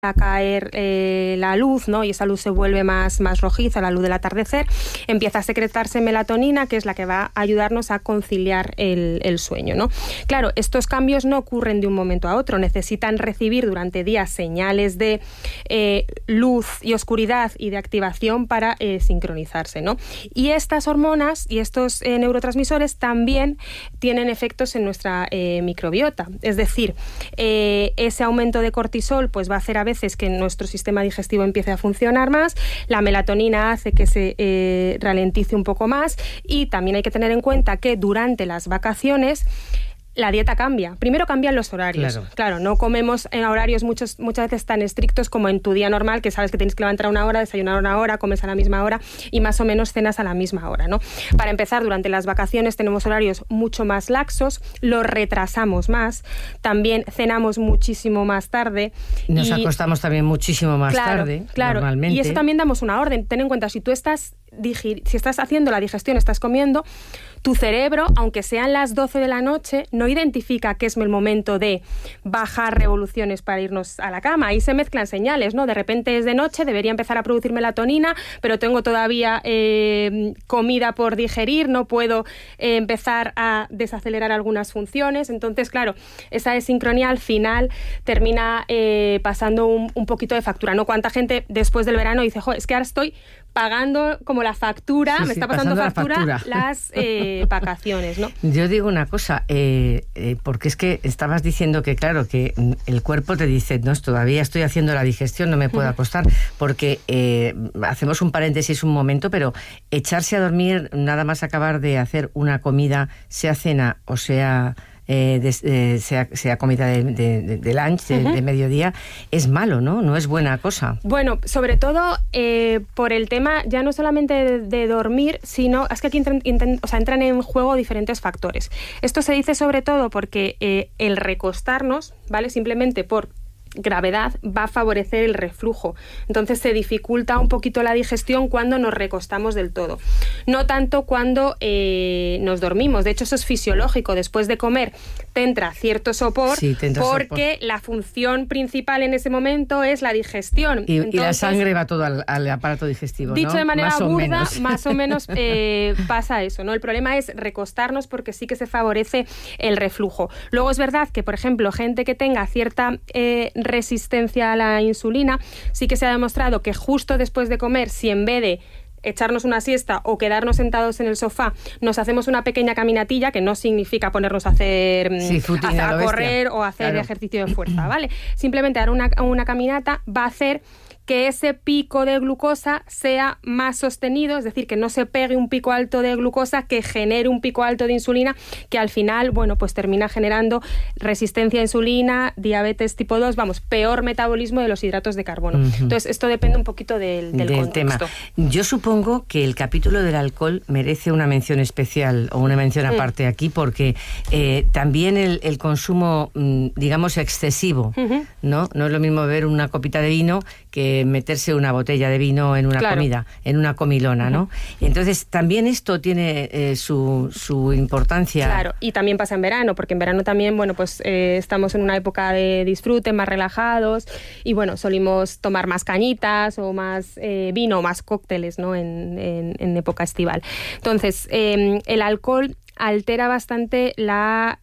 a caer la luz, ¿no? Y esa luz se vuelve más rojiza, la luz del atardecer, empieza a secretarse melatonina, que es la que va a ayudarnos a conciliar el sueño, ¿no? Claro, estos cambios no ocurren de un momento a otro, necesitan recibir durante días señales de luz y oscuridad y de activación para sincronizarse, ¿no? Y estas hormonas y estos neurotransmisores también tienen efectos en nuestra microbiota, es decir, ese aumento de cortisol pues va a hacer a veces que nuestro sistema digestivo empiece a funcionar más, la melatonina hace que se ralentice un poco más y también hay que tener en cuenta que durante las vacaciones la dieta cambia. Primero cambian los horarios. Claro, no comemos en horarios muchas veces tan estrictos como en tu día normal, que sabes que tienes que levantar a una hora, desayunar a una hora, comes a la misma hora y más o menos cenas a la misma hora, ¿no? Para empezar, durante las vacaciones tenemos horarios mucho más laxos, los retrasamos más, también cenamos muchísimo más tarde. Nos acostamos también muchísimo más tarde, normalmente. Y eso también damos una orden. Ten en cuenta, si tú estás haciendo la digestión, estás comiendo, tu cerebro, aunque sean las 12 de la noche, no identifica que es el momento de bajar revoluciones para irnos a la cama. Ahí se mezclan señales, ¿no? De repente es de noche, debería empezar a producir melatonina, pero tengo todavía comida por digerir, no puedo empezar a desacelerar algunas funciones. Entonces, claro, esa desincronía al final termina pasando un poquito de factura, ¿no? ¿Cuánta gente después del verano dice, es que ahora estoy pagando como la factura, me está pasando factura las vacaciones, ¿no? Yo digo una cosa, porque es que estabas diciendo que, claro, que el cuerpo te dice, no, todavía estoy haciendo la digestión, no me puedo acostar, porque hacemos un paréntesis un momento, pero echarse a dormir, nada más acabar de hacer una comida, sea cena o sea sea comida de lunch, de mediodía, es malo, ¿no? No es buena cosa. Bueno, sobre todo por el tema ya no solamente de dormir, sino es que aquí entran en juego diferentes factores. Esto se dice sobre todo porque el recostarnos, ¿vale? Simplemente por gravedad va a favorecer el reflujo. Entonces se dificulta un poquito la digestión cuando nos recostamos del todo. No tanto cuando nos dormimos. De hecho, eso es fisiológico. Después de comer te entra cierto sopor porque la función principal en ese momento es la digestión. Entonces, y la sangre va todo al aparato digestivo, dicho, ¿no? De manera burda, más o menos pasa eso, ¿no? El problema es recostarnos porque sí que se favorece el reflujo. Luego es verdad que, por ejemplo, gente que tenga cierta resistencia a la insulina, sí que se ha demostrado que justo después de comer, si en vez de echarnos una siesta o quedarnos sentados en el sofá, nos hacemos una pequeña caminatilla, que no significa ponernos a hacer a correr o hacer ejercicio de fuerza, ¿vale? Simplemente dar una caminata va a hacer que ese pico de glucosa sea más sostenido, es decir, que no se pegue un pico alto de glucosa que genere un pico alto de insulina, que al final, bueno, pues termina generando resistencia a insulina, diabetes tipo 2, peor metabolismo de los hidratos de carbono. Entonces, esto depende un poquito del contexto. Tema. Yo supongo que el capítulo del alcohol merece una mención especial o una mención aparte aquí, porque también el consumo, digamos, excesivo, ¿no? No es lo mismo beber una copita de vino que meterse una botella de vino en una comida, en una comilona, ¿no? Entonces, también esto tiene su importancia. Claro, y también pasa en verano, porque en verano también, bueno, pues estamos en una época de disfrute, más relajados, y bueno, solimos tomar más cañitas o más vino o más cócteles, ¿no? En época estival. Entonces, el alcohol altera bastante la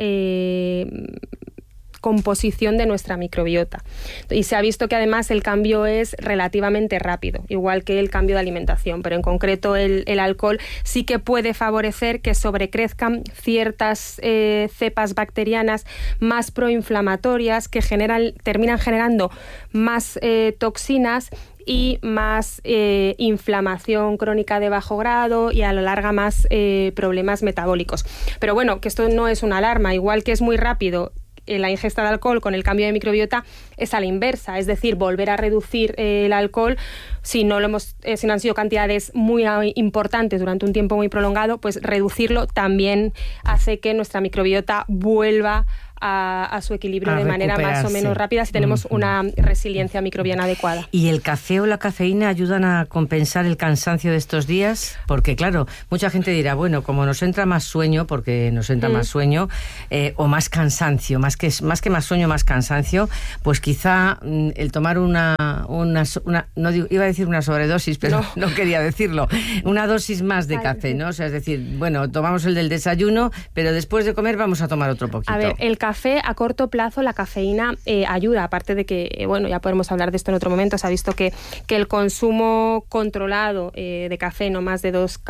composición de nuestra microbiota. Y se ha visto que además el cambio es relativamente rápido, igual que el cambio de alimentación, pero en concreto el alcohol sí que puede favorecer que sobrecrezcan ciertas cepas bacterianas más proinflamatorias que terminan generando más toxinas y más inflamación crónica de bajo grado y a la larga más problemas metabólicos. Pero bueno, que esto no es una alarma, igual que es muy rápido la ingesta de alcohol con el cambio de microbiota, es a la inversa, es decir, volver a reducir el alcohol si no han sido cantidades muy importantes durante un tiempo muy prolongado, pues reducirlo también hace que nuestra microbiota vuelva a su equilibrio de manera más o menos rápida si tenemos una resiliencia microbiana adecuada. ¿Y el café o la cafeína ayudan a compensar el cansancio de estos días? Porque claro, mucha gente dirá, bueno, como nos entra más sueño, porque nos entra más sueño, o más cansancio, más que más sueño, más cansancio, pues quizá el tomar una no digo, iba a decir una sobredosis, pero no quería decirlo, una dosis más de café, ¿no? O sea, es decir, bueno, tomamos el del desayuno, pero después de comer vamos a tomar otro poquito. A ver, el café a corto plazo, la cafeína ayuda, aparte de que, bueno, ya podemos hablar de esto en otro momento, se ha visto que el consumo controlado de café, no más de 2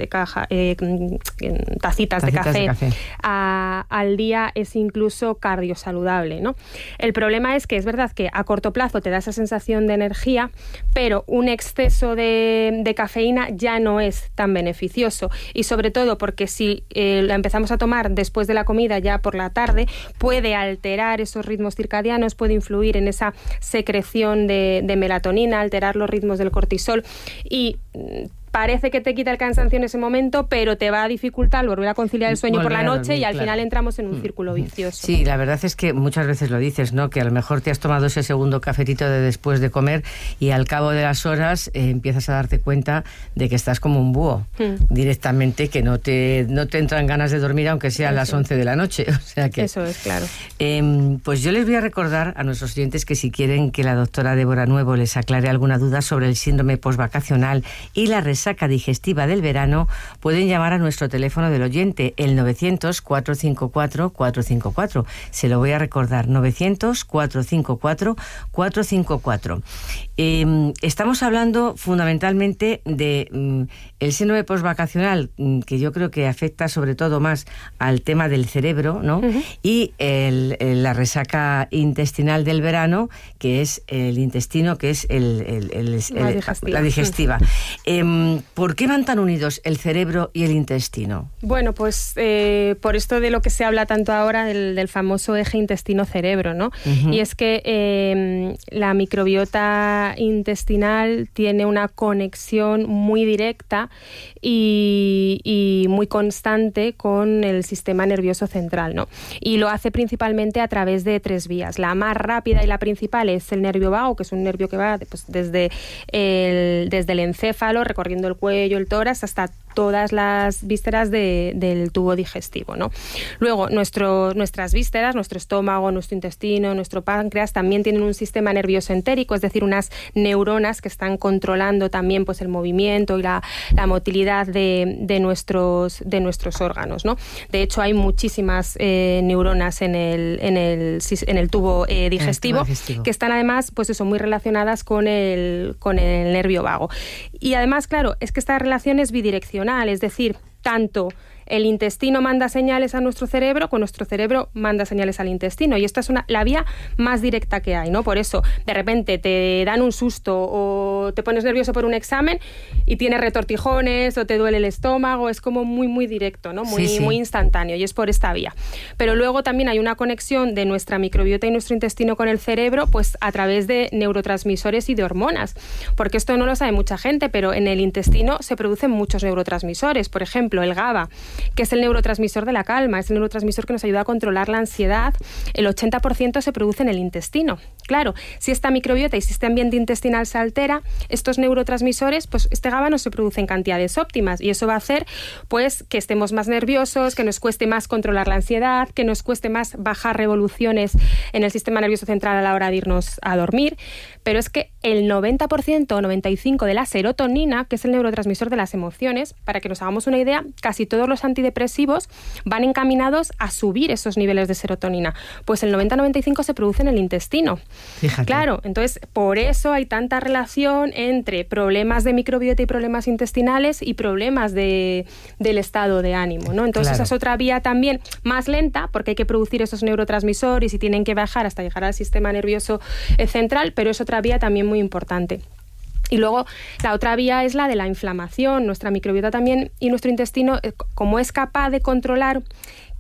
tacitas de café. Al día es incluso cardiosaludable, ¿no? El problema es que es verdad que a corto plazo te da esa sensación de energía, pero un exceso de cafeína ya no es tan beneficioso, y sobre todo porque si la empezamos a tomar después de la comida, ya por la tarde, puede alterar esos ritmos circadianos, puede influir en esa secreción de melatonina, alterar los ritmos del cortisol, y parece que te quita el cansancio en ese momento, pero te va a dificultar volver a conciliar el sueño por la noche, y al final entramos en un círculo vicioso. Sí, la verdad es que muchas veces lo dices, ¿no? Que a lo mejor te has tomado ese segundo cafetito de después de comer y al cabo de las horas empiezas a darte cuenta de que estás como un búho, directamente, que no te entran ganas de dormir aunque sean las 11 de la noche. O sea que, eso es, claro. Pues yo les voy a recordar a nuestros oyentes que si quieren que la doctora Débora Nuevo les aclare alguna duda sobre el síndrome postvacacional y la resaca digestiva del verano, pueden llamar a nuestro teléfono del oyente, el 900-454-454. Se lo voy a recordar, 900-454-454. Estamos hablando fundamentalmente de el síndrome postvacacional, que yo creo que afecta sobre todo más al tema del cerebro, ¿no? Y la resaca intestinal del verano, que es el intestino, que es la digestiva. ¿Por qué van tan unidos el cerebro y el intestino? Bueno, pues por esto de lo que se habla tanto ahora del famoso eje intestino-cerebro, ¿no? Y es que la microbiota intestinal tiene una conexión muy directa y muy constante con el sistema nervioso central, ¿no? Y lo hace principalmente a través de 3 vías. La más rápida y la principal es el nervio vago, que es un nervio que va pues, desde el encéfalo, recorriendo el cuello, el tórax, hasta todas las vísceras del tubo digestivo, ¿no? Luego, nuestras vísceras, nuestro estómago, nuestro intestino, nuestro páncreas, también tienen un sistema nervioso entérico, es decir, unas neuronas que están controlando también pues, el movimiento y la motilidad de nuestros órganos, ¿no? De hecho, hay muchísimas neuronas en el tubo digestivo, que están además, pues eso, muy relacionadas con el nervio vago. Y además, claro, es que esta relación es bidireccional, es decir, tanto el intestino manda señales a nuestro cerebro, con nuestro cerebro manda señales al intestino, y esta es la vía más directa que hay, ¿no? Por eso, de repente te dan un susto o te pones nervioso por un examen y tienes retortijones o te duele el estómago, es como muy, muy directo, ¿no? Muy instantáneo, y es por esta vía. Pero luego también hay una conexión de nuestra microbiota y nuestro intestino con el cerebro, pues a través de neurotransmisores y de hormonas, porque esto no lo sabe mucha gente, pero en el intestino se producen muchos neurotransmisores, por ejemplo, el GABA, que es el neurotransmisor de la calma, es el neurotransmisor que nos ayuda a controlar la ansiedad. El 80% se produce en el intestino. Claro, si esta microbiota y si este ambiente intestinal se altera, estos neurotransmisores, pues este GABA no se produce en cantidades óptimas, y eso va a hacer pues que estemos más nerviosos, que nos cueste más controlar la ansiedad, que nos cueste más bajar revoluciones en el sistema nervioso central a la hora de irnos a dormir. Pero es que el 90% o 95% de la serotonina, que es el neurotransmisor de las emociones, para que nos hagamos una idea, casi todos los antidepresivos van encaminados a subir esos niveles de serotonina. Pues el 90-95% se produce en el intestino. Fíjate. Claro, entonces por eso hay tanta relación entre problemas de microbiota y problemas intestinales y problemas del estado de ánimo, ¿no? Entonces esa es otra vía también más lenta, porque hay que producir esos neurotransmisores y tienen que bajar hasta llegar al sistema nervioso central, pero es otra vía también muy importante. Y luego la otra vía es la de la inflamación. Nuestra microbiota también y nuestro intestino, como es capaz de controlar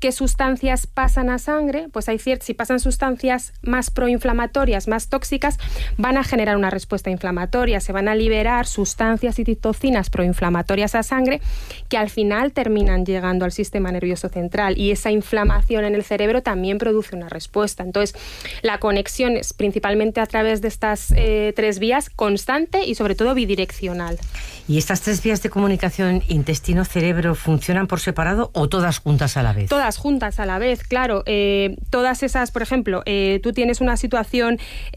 ¿qué sustancias pasan a sangre? Pues si pasan sustancias más proinflamatorias, más tóxicas, van a generar una respuesta inflamatoria, se van a liberar sustancias y citocinas proinflamatorias a sangre que al final terminan llegando al sistema nervioso central, y esa inflamación en el cerebro también produce una respuesta. Entonces, la conexión es principalmente a través de estas 3 vías, constante y sobre todo bidireccional. ¿Y estas 3 vías de comunicación intestino-cerebro funcionan por separado o todas juntas a la vez? Todas juntas a la vez, claro. Todas esas, por ejemplo, tú tienes una situación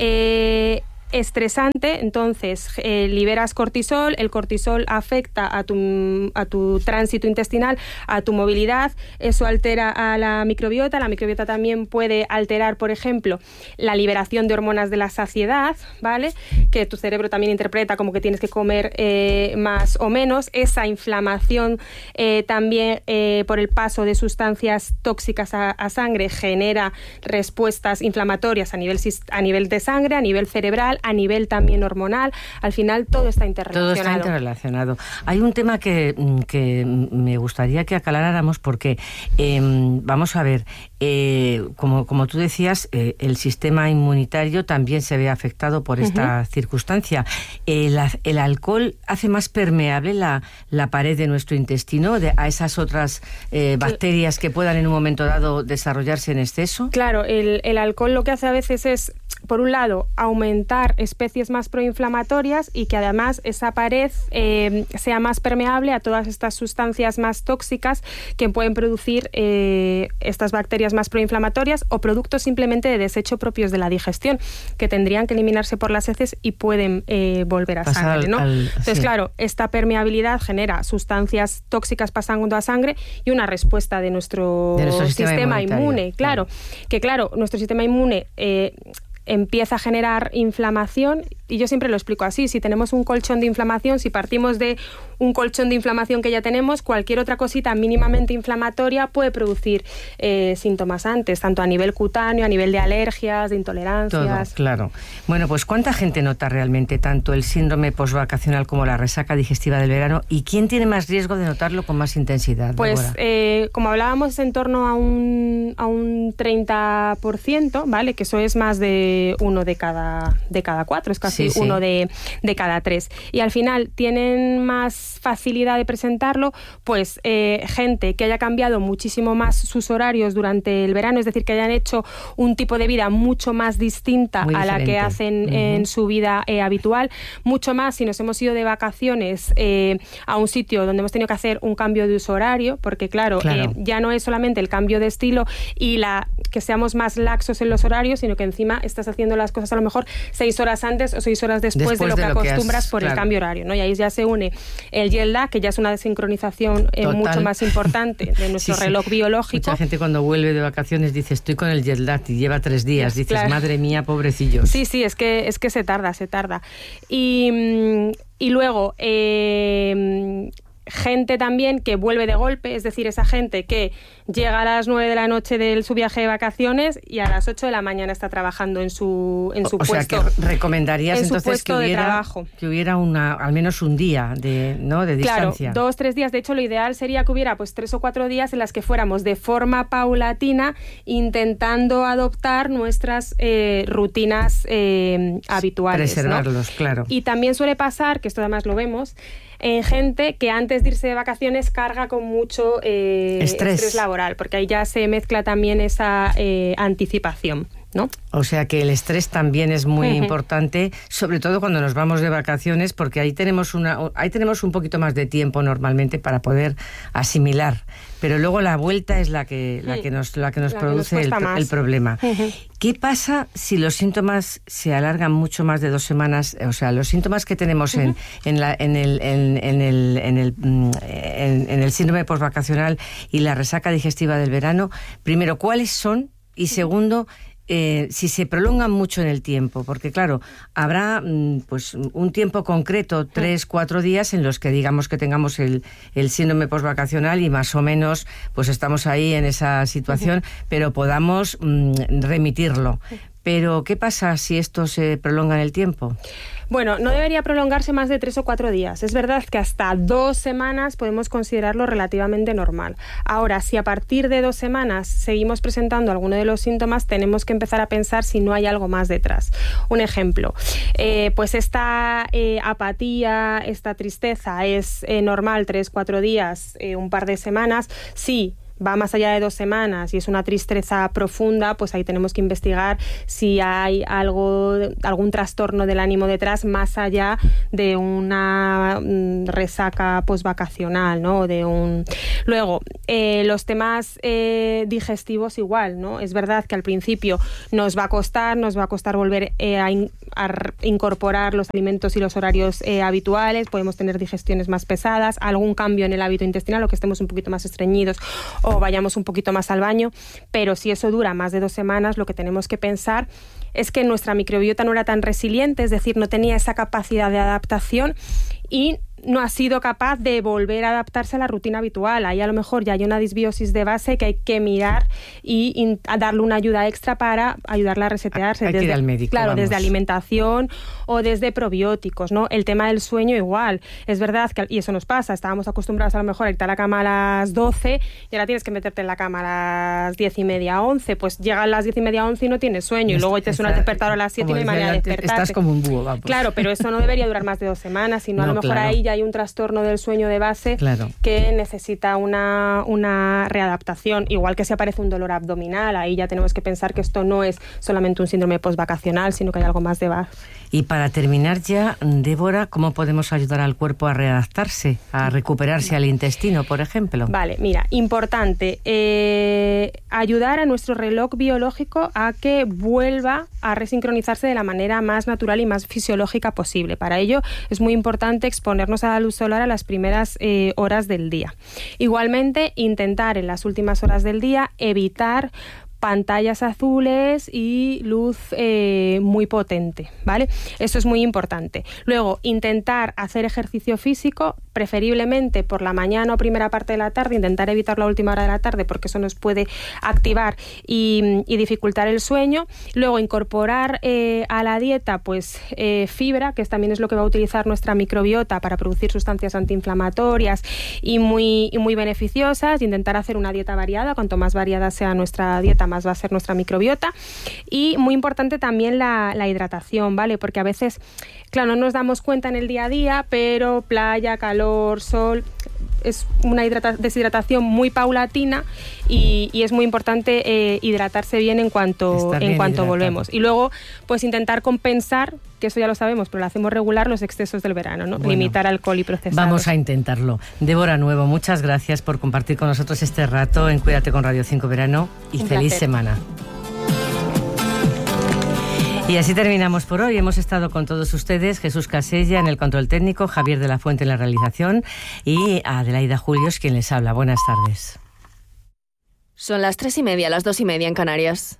estresante, entonces liberas cortisol, el cortisol afecta a tu tránsito intestinal, a tu movilidad, eso altera a la microbiota también puede alterar, por ejemplo, la liberación de hormonas de la saciedad, ¿vale? Que tu cerebro también interpreta como que tienes que comer más o menos, esa inflamación también por el paso de sustancias tóxicas a sangre genera respuestas inflamatorias a nivel de sangre, a nivel cerebral, a nivel también hormonal. Al final todo está interrelacionado. Todo está interrelacionado. Hay un tema que me gustaría que aclaráramos porque, vamos a ver, como tú decías, el sistema inmunitario también se ve afectado por esta circunstancia. ¿El alcohol hace más permeable la pared de nuestro intestino a esas otras bacterias que puedan en un momento dado desarrollarse en exceso? Claro, el alcohol lo que hace a veces es, por un lado, aumentar especies más proinflamatorias y que además esa pared sea más permeable a todas estas sustancias más tóxicas que pueden producir estas bacterias más proinflamatorias o productos simplemente de desecho propios de la digestión que tendrían que eliminarse por las heces y pueden volver a sangre, ¿no? Entonces, claro, esta permeabilidad genera sustancias tóxicas pasando a sangre y una respuesta de nuestro sistema inmune. Claro, que nuestro sistema inmune empieza a generar inflamación, y yo siempre lo explico así: si tenemos un colchón de inflamación, si partimos de un colchón de inflamación que ya tenemos, cualquier otra cosita mínimamente inflamatoria puede producir síntomas antes, tanto a nivel cutáneo, a nivel de alergias, de intolerancias. Todo, claro. Bueno, pues ¿cuánta gente nota realmente tanto el síndrome postvacacional como la resaca digestiva del verano? ¿Y quién tiene más riesgo de notarlo con más intensidad? Pues, como hablábamos, en torno a un 30%, ¿vale? Que eso es más de 1 de cada 4, es casi 1 de cada 3. Y al final tienen más facilidad de presentarlo, pues gente que haya cambiado muchísimo más sus horarios durante el verano, es decir, que hayan hecho un tipo de vida mucho más distinta a la que hacen en su vida habitual, mucho más si nos hemos ido de vacaciones a un sitio donde hemos tenido que hacer un cambio de uso horario, porque claro. Ya no es solamente el cambio de estilo y que seamos más laxos en los horarios, sino que encima estás haciendo las cosas a lo mejor 6 horas antes o 6 horas después de lo que acostumbras por el cambio horario, ¿no? Y ahí ya se une el jet lag, que ya es una desincronización mucho más importante de nuestro reloj biológico. Mucha gente cuando vuelve de vacaciones dice: estoy con el jet lag, y lleva 3 días. Dices, madre mía, pobrecillos. Sí, es que se tarda. Y luego gente también que vuelve de golpe, es decir, esa gente que llega a las 9 de la noche de su viaje de vacaciones y a las 8 de la mañana está trabajando en su puesto. O sea, que recomendarías entonces que hubiera al menos un día de distancia. Claro, 2-3 días. De hecho, lo ideal sería que hubiera 3 o 4 días en las que fuéramos de forma paulatina intentando adoptar nuestras rutinas habituales. Preservarlos, ¿no? Claro. Y también suele pasar, que esto además lo vemos, en gente que antes de irse de vacaciones carga con mucho estrés laboral, porque ahí ya se mezcla también esa anticipación, ¿no? O sea que el estrés también es muy importante, sobre todo cuando nos vamos de vacaciones, porque ahí tenemos un poquito más de tiempo normalmente para poder asimilar, pero luego la vuelta es la que nos produce el problema. ¿Qué pasa si los síntomas se alargan mucho más de 2 semanas? O sea, los síntomas que tenemos en el síndrome postvacacional y la resaca digestiva del verano, primero, ¿cuáles son? Y segundo, si se prolongan mucho en el tiempo, porque claro, habrá pues un tiempo concreto, 3-4 días en los que digamos que tengamos el síndrome postvacacional y más o menos pues estamos ahí en esa situación, pero podamos remitirlo. Pero, ¿qué pasa si esto se prolonga en el tiempo? Bueno, no debería prolongarse más de 3 o 4 días. Es verdad que hasta 2 semanas podemos considerarlo relativamente normal. Ahora, si a partir de 2 semanas seguimos presentando alguno de los síntomas, tenemos que empezar a pensar si no hay algo más detrás. Un ejemplo, pues esta apatía, esta tristeza es normal 3 o 4 días, un par de semanas. Sí, va más allá de 2 semanas y es una tristeza profunda, pues ahí tenemos que investigar si hay algún trastorno del ánimo detrás, más allá de una resaca postvacacional, ¿no? Luego, los temas digestivos igual, ¿no? Es verdad que al principio nos va a costar volver a incorporar los alimentos y los horarios habituales, podemos tener digestiones más pesadas, algún cambio en el hábito intestinal o que estemos un poquito más estreñidos o vayamos un poquito más al baño, pero si eso dura más de 2 semanas, lo que tenemos que pensar es que nuestra microbiota no era tan resiliente, es decir, no tenía esa capacidad de adaptación y no ha sido capaz de volver a adaptarse a la rutina habitual. Ahí a lo mejor ya hay una disbiosis de base que hay que mirar y darle una ayuda extra para ayudarla a resetearse. Hay que ir al médico, claro, vamos. desde alimentación o desde probióticos, ¿no? El tema del sueño igual. Es verdad que, y eso nos pasa, estábamos acostumbrados a lo mejor a irte a la cama a las 12 y ahora tienes que meterte en la cama a las 10:30, 11. Pues llegan las 10:30, 11 y no tienes sueño y luego te suena el despertador a las 7 y no hay manera de despertarte. Estás como un búho, vamos. Claro, pero eso no debería durar más de 2 semanas, sino a lo mejor ahí ya hay un trastorno del sueño de base que necesita una readaptación. Igual que si aparece un dolor abdominal, ahí ya tenemos que pensar que esto no es solamente un síndrome postvacacional, sino que hay algo más de base. Y para terminar ya, Débora, ¿cómo podemos ayudar al cuerpo a readaptarse, a recuperarse al intestino, por ejemplo? Vale, mira, importante, ayudar a nuestro reloj biológico a que vuelva a resincronizarse de la manera más natural y más fisiológica posible. Para ello es muy importante exponernos a la luz solar a las primeras horas del día. Igualmente, intentar en las últimas horas del día evitar pantallas azules y luz muy potente, ¿vale? Eso es muy importante. Luego, intentar hacer ejercicio físico, preferiblemente por la mañana o primera parte de la tarde, intentar evitar la última hora de la tarde porque eso nos puede activar y dificultar el sueño. Luego, incorporar a la dieta pues fibra, que también es lo que va a utilizar nuestra microbiota para producir sustancias antiinflamatorias y muy beneficiosas. Intentar hacer una dieta variada, cuanto más variada sea nuestra dieta, más va a ser nuestra microbiota. Y muy importante también la hidratación, ¿vale? Porque a veces, claro, no nos damos cuenta en el día a día, pero playa, calor, sol, es una deshidratación muy paulatina y es muy importante hidratarse bien en cuanto volvemos. Y luego, pues intentar compensar, que eso ya lo sabemos, pero lo hacemos regular, los excesos del verano, ¿no? Bueno, limitar alcohol y procesados. Vamos a intentarlo. Débora Nuevo, muchas gracias por compartir con nosotros este rato en Cuídate con Radio 5 Verano y feliz semana. Y así terminamos por hoy. Hemos estado con todos ustedes, Jesús Casella en el control técnico, Javier de la Fuente en la realización y Adelaida Julios quien les habla. Buenas tardes. Son las 3:30, las 2:30 en Canarias.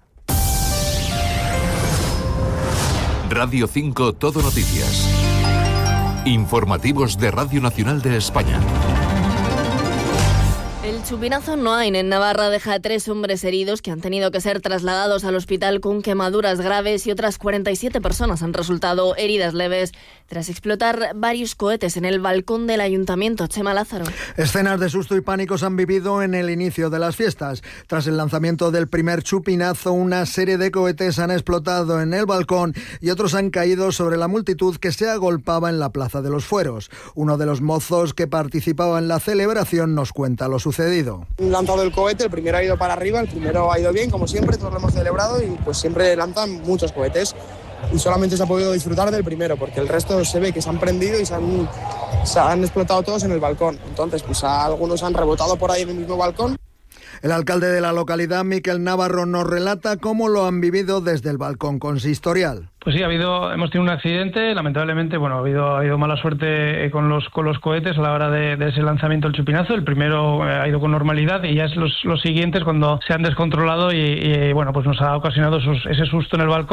Radio 5 Todo Noticias. Informativos de Radio Nacional de España. El chupinazo no hay en Navarra deja a 3 hombres heridos que han tenido que ser trasladados al hospital con quemaduras graves y otras 47 personas han resultado heridas leves tras explotar varios cohetes en el balcón del ayuntamiento. Chema Lázaro. Escenas de susto y pánico se han vivido en el inicio de las fiestas. Tras el lanzamiento del primer chupinazo, una serie de cohetes han explotado en el balcón y otros han caído sobre la multitud que se agolpaba en la Plaza de los Fueros. Uno de los mozos que participaba en la celebración nos cuenta lo sucedido. Han lanzado el cohete, el primero ha ido para arriba, el primero ha ido bien, como siempre, todos lo hemos celebrado y pues siempre lanzan muchos cohetes y solamente se ha podido disfrutar del primero porque el resto se ve que se han prendido y se han explotado todos en el balcón. Entonces, pues algunos han rebotado por ahí en el mismo balcón. El alcalde de la localidad, Miquel Navarro, nos relata cómo lo han vivido desde el balcón consistorial. Pues sí, hemos tenido un accidente, lamentablemente, ha habido mala suerte con los cohetes a la hora de ese lanzamiento del chupinazo. El primero ha ido con normalidad y ya es los siguientes cuando se han descontrolado y nos ha ocasionado ese susto en el balcón.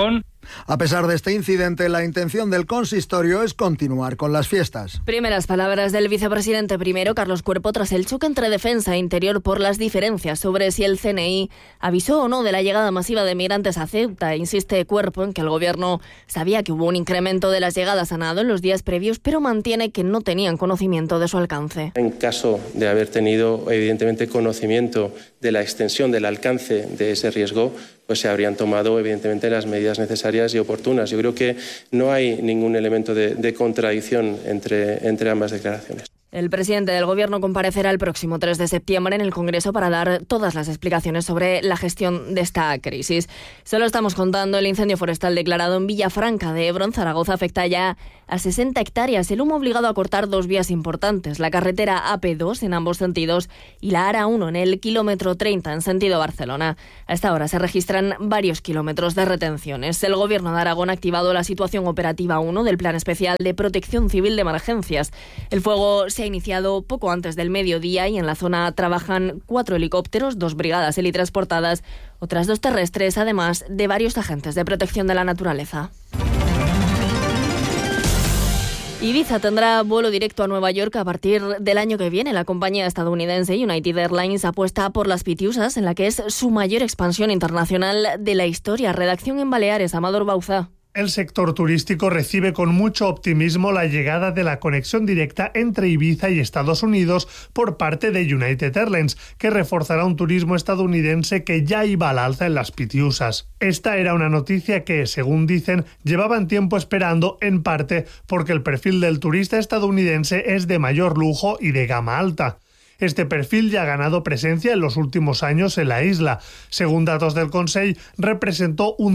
A pesar de este incidente, la intención del consistorio es continuar con las fiestas. Primeras palabras del vicepresidente primero, Carlos Cuerpo, tras el choque entre defensa e interior por las diferencias sobre si el CNI avisó o no de la llegada masiva de migrantes a Ceuta. Insiste Cuerpo en que el gobierno sabía que hubo un incremento de las llegadas a nado en los días previos, pero mantiene que no tenían conocimiento de su alcance. En caso de haber tenido, evidentemente, conocimiento de la extensión, del alcance de ese riesgo, pues se habrían tomado, evidentemente, las medidas necesarias y oportunas. Yo creo que no hay ningún elemento de contradicción entre ambas declaraciones. El presidente del Gobierno comparecerá el próximo 3 de septiembre en el Congreso para dar todas las explicaciones sobre la gestión de esta crisis. Solo estamos contando el incendio forestal declarado en Villafranca de Ebro, en Zaragoza, afecta ya a 60 hectáreas. El humo ha obligado a cortar dos vías importantes, la carretera AP2 en ambos sentidos y la ARA1 en el kilómetro 30 en sentido Barcelona. A esta hora se registran varios kilómetros de retenciones. El Gobierno de Aragón ha activado la situación operativa 1 del Plan Especial de Protección Civil de Emergencias. El fuego se ha iniciado poco antes del mediodía y en la zona trabajan 4 helicópteros, 2 brigadas helitransportadas, otras 2 terrestres, además de varios agentes de protección de la naturaleza. Ibiza tendrá vuelo directo a Nueva York a partir del año que viene. La compañía estadounidense United Airlines apuesta por las Pitiusas, en la que es su mayor expansión internacional de la historia. Redacción en Baleares, Amador Bauza. El sector turístico recibe con mucho optimismo la llegada de la conexión directa entre Ibiza y Estados Unidos por parte de United Airlines, que reforzará un turismo estadounidense que ya iba al alza en las Pitiusas. Esta era una noticia que, según dicen, llevaban tiempo esperando, en parte porque el perfil del turista estadounidense es de mayor lujo y de gama alta. Este perfil ya ha ganado presencia en los últimos años en la isla. Según datos del Consell, representó un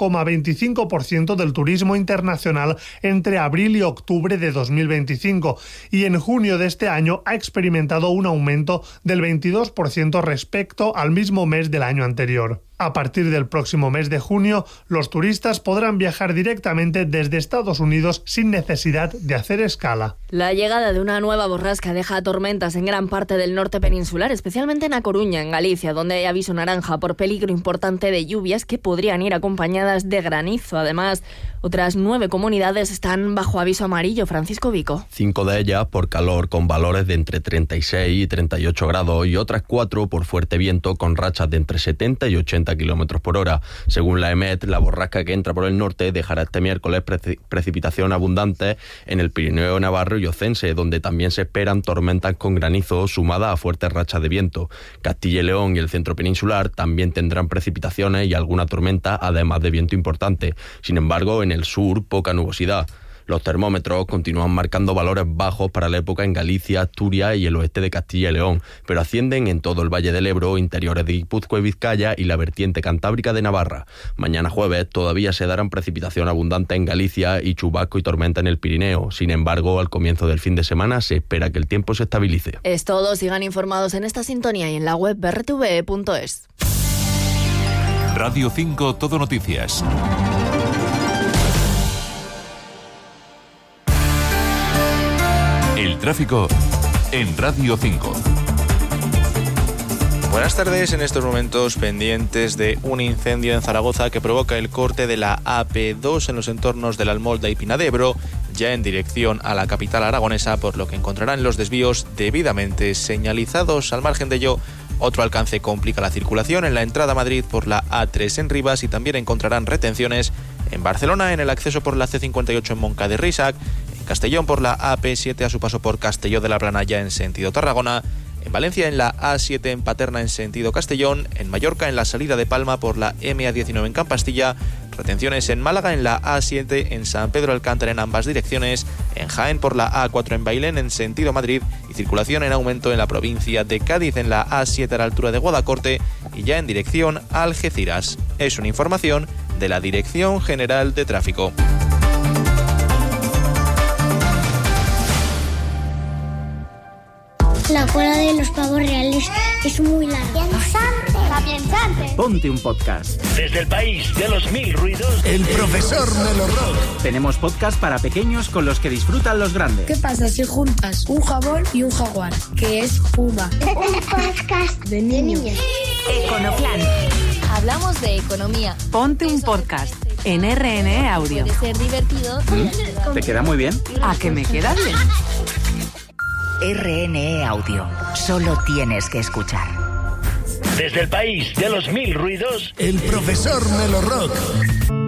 5,25% del turismo internacional entre abril y octubre de 2025 y en junio de este año ha experimentado un aumento del 22% respecto al mismo mes del año anterior. A partir del próximo mes de junio, los turistas podrán viajar directamente desde Estados Unidos sin necesidad de hacer escala. La llegada de una nueva borrasca deja tormentas en gran parte del norte peninsular, especialmente en A Coruña, en Galicia, donde hay aviso naranja por peligro importante de lluvias que podrían ir acompañadas de granizo. Además, otras 9 comunidades están bajo aviso amarillo. Francisco Vico. 5 de ellas por calor con valores de entre 36 y 38 grados y otras 4 por fuerte viento con rachas de entre 70 y 80 kilómetros por hora. Según la EMET, la borrasca que entra por el norte dejará este miércoles precipitación abundante en el Pirineo navarro y ocense, donde también se esperan tormentas con granizo sumadas a fuertes rachas de viento. Castilla y León y el centro peninsular también tendrán precipitaciones y alguna tormenta, además de viento importante. Sin embargo, en el sur, poca nubosidad. Los termómetros continúan marcando valores bajos para la época en Galicia, Asturias y el oeste de Castilla y León, pero ascienden en todo el Valle del Ebro, interiores de Guipúzcoa y Vizcaya y la vertiente cantábrica de Navarra. Mañana jueves todavía se darán precipitación abundante en Galicia y chubasco y tormenta en el Pirineo. Sin embargo, al comienzo del fin de semana se espera que el tiempo se estabilice. Es todo. Sigan informados en esta sintonía y en la web rtve.es. Radio 5 Todo Noticias. El tráfico en Radio 5. Buenas tardes. En estos momentos pendientes de un incendio en Zaragoza que provoca el corte de la AP2 en los entornos de la Almolda y Pina de Ebro, ya en dirección a la capital aragonesa, por lo que encontrarán los desvíos debidamente señalizados. Al margen de ello, otro alcance complica la circulación en la entrada a Madrid por la A3 en Rivas y también encontrarán retenciones en Barcelona en el acceso por la C58 en Moncada y Reixac, en Castellón por la AP7 a su paso por Castelló de la Plana ya en sentido Tarragona, en Valencia en la A7 en Paterna en sentido Castellón, en Mallorca en la salida de Palma por la MA19 en Campastilla, retenciones en Málaga en la A7 en San Pedro Alcántara en ambas direcciones, en Jaén por la A4 en Bailén en sentido Madrid y circulación en aumento en la provincia de Cádiz en la A7 a la altura de Guadacorte y ya en dirección a Algeciras. Es una información de la Dirección General de Tráfico. La cola de los pavos reales es muy larga. ¡Piensante! Ponte un podcast. Desde el país de los mil ruidos, el profesor Melo Rock. Tenemos podcast para pequeños con los que disfrutan los grandes. ¿Qué pasa si juntas un jabón y un jaguar? Que es Puma. Un podcast de niños. Econoplan. Hablamos de economía. Ponte un podcast. en RNE Audio. Puede ser divertido. ¿Te queda muy bien? ¿A que me queda bien? RNE Audio. Solo tienes que escuchar. Desde el país de los 1000 ruidos, el profesor Melorrock.